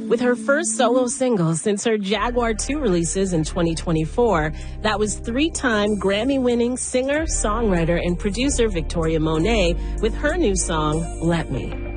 with her first solo single since her Jaguar 2 releases in 2024. That was three-time Grammy-winning singer, songwriter, and producer Victoria Monet with her new song, Let Me.